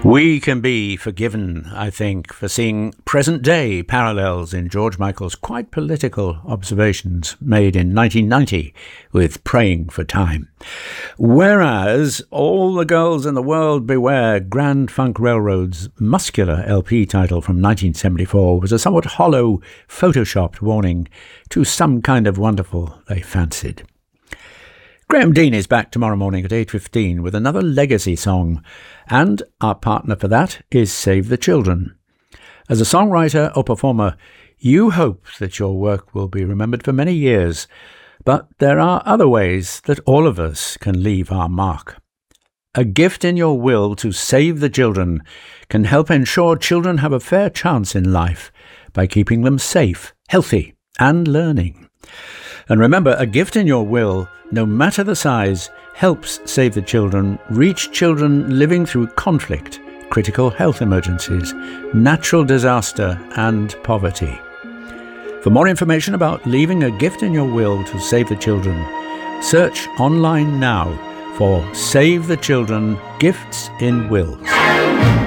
We can be forgiven, I think, for seeing present-day parallels in George Michael's quite political observations made in 1990 with Praying for Time. Whereas All the Girls in the World Beware, Grand Funk Railroad's muscular LP title from 1974 was a somewhat hollow, photoshopped warning to some kind of wonderful they fancied. Graham Dean is back tomorrow morning at 8:15 with another legacy song, and our partner for that is Save the Children. As a songwriter or performer, you hope that your work will be remembered for many years, but there are other ways that all of us can leave our mark. A gift in your will to save the children can help ensure children have a fair chance in life by keeping them safe, healthy, and learning. And remember, a gift in your will, no matter the size, helps Save the Children reach children living through conflict, critical health emergencies, natural disaster, and poverty. For more information about leaving a gift in your will to save the children, search online now for Save the Children Gifts in Wills.